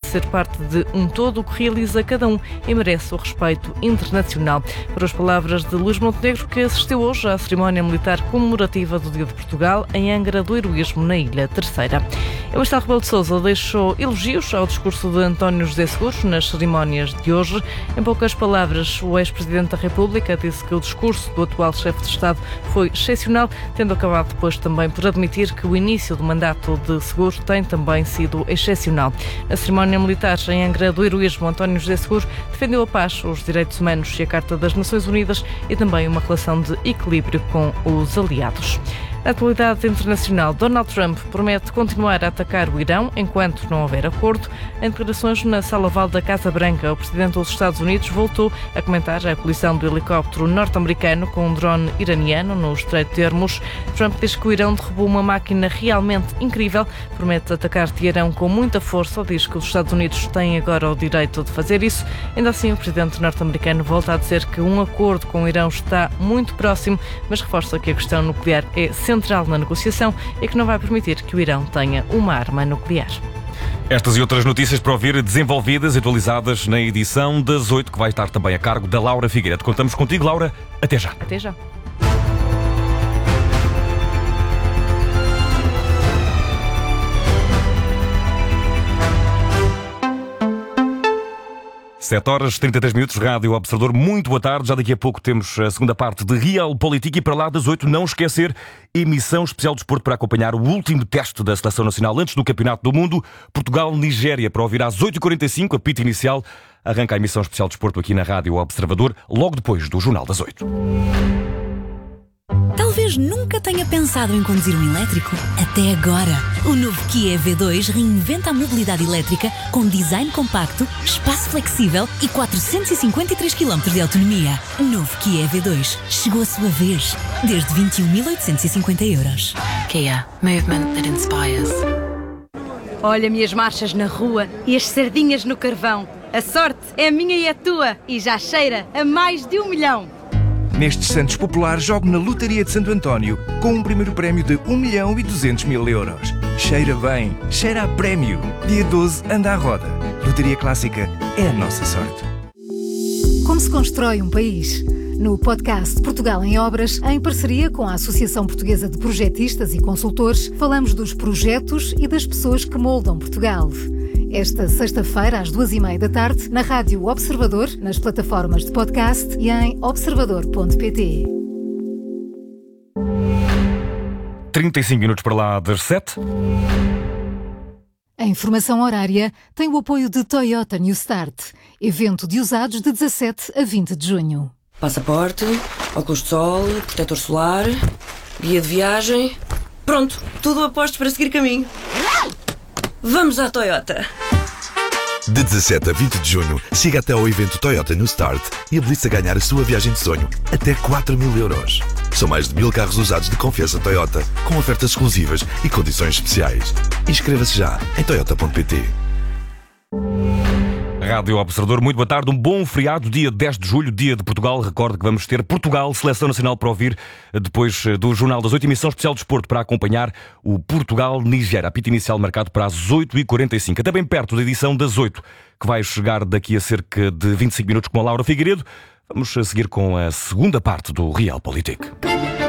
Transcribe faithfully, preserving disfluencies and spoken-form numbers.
ser parte de um todo, o que realiza cada um e merece o respeito internacional. Para as palavras de Luís Montenegro, que assistiu hoje à cerimónia militar comemorativa do Dia de Portugal em Angra do Heroísmo, na Ilha Terceira. O Marcelo Rebelo de Sousa deixou elogios ao discurso de António José Seguro nas cerimónias de hoje. Em poucas palavras, o ex-presidente da República disse que o discurso do atual chefe de Estado foi excepcional, tendo acabado depois também por admitir que o início do mandato de Seguro tem também sido excepcional. Na cerimónia militar em Angra do Heroísmo, António José Seguro defendeu a paz, os direitos humanos e a Carta das Nações Unidas e também uma relação de equilíbrio com os aliados. Na atualidade internacional, Donald Trump promete continuar a atacar o Irão enquanto não houver acordo. Em declarações na Sala Oval da Casa Branca, o presidente dos Estados Unidos voltou a comentar a colisão do helicóptero norte-americano com um drone iraniano no Estreito de Hormuz. Trump diz que o Irão derrubou uma máquina realmente incrível, promete atacar Teherão com muita força, diz que os Estados Unidos têm agora o direito de fazer isso. Ainda assim, o presidente norte-americano volta a dizer que um acordo com o Irão está muito próximo, mas reforça que a questão nuclear é central na negociação e que não vai permitir que o Irão tenha uma arma nuclear. Estas e outras notícias para ouvir desenvolvidas e atualizadas na edição das oito, que vai estar também a cargo da Laura Figueiredo. Contamos contigo, Laura. Até já. Até já. sete horas e trinta e três minutos, Rádio Observador. Muito boa tarde. Já daqui a pouco temos a segunda parte de Real Política e para lá das oito, não esquecer, emissão especial de desporto para acompanhar o último teste da Seleção Nacional antes do Campeonato do Mundo. Portugal-Nigéria, para ouvir às oito e quarenta e cinco, apito inicial. Arranca a emissão especial de desporto aqui na Rádio Observador, logo depois do Jornal das oito. Talvez nunca tenha pensado em conduzir um elétrico. Até agora. O novo Kia E V dois reinventa a mobilidade elétrica com design compacto, espaço flexível e quatrocentos e cinquenta e três quilómetros de autonomia. Novo Kia E V dois. Chegou a sua vez. Desde vinte e um mil oitocentos e cinquenta euros. Kia. Movement that inspires. Olha-me as marchas na rua e as sardinhas no carvão. A sorte é minha e a tua e já cheira a mais de um milhão. Nestes Santos Populares, jogo na Lotaria de Santo António com um primeiro prémio de um milhão e duzentos mil euros. Cheira bem, cheira a prémio. Dia doze, anda à roda. Lotaria Clássica é a nossa sorte. Como se constrói um país? No podcast Portugal em Obras, em parceria com a Associação Portuguesa de Projetistas e Consultores, falamos dos projetos e das pessoas que moldam Portugal. Esta sexta-feira, às duas e meia da tarde, na Rádio Observador, nas plataformas de podcast e em observador ponto pt. trinta e cinco minutos para lá das sete. A informação horária tem o apoio de Toyota New Start, evento de usados de dezassete a vinte de junho. Passaporte, óculos de sol, protetor solar, guia de viagem. Pronto, tudo a postos para seguir caminho. Vamos à Toyota! De dezassete a vinte de junho, siga até ao evento Toyota New Start e habilite-se a ganhar a sua viagem de sonho, até quatro mil euros. São mais de mil carros usados de confiança Toyota, com ofertas exclusivas e condições especiais. Inscreva-se já em toyota ponto pt. Rádio Observador, muito boa tarde. Um bom feriado, dia dez de julho, dia de Portugal. Recordo que vamos ter Portugal, Seleção Nacional para ouvir depois do Jornal das oito, emissão especial de desporto para acompanhar o Portugal-Nigéria. Apito inicial marcado para as oito e quarenta e cinco, até bem perto da edição das oito, que vai chegar daqui a cerca de vinte e cinco minutos com a Laura Figueiredo. Vamos seguir com a segunda parte do Real Política.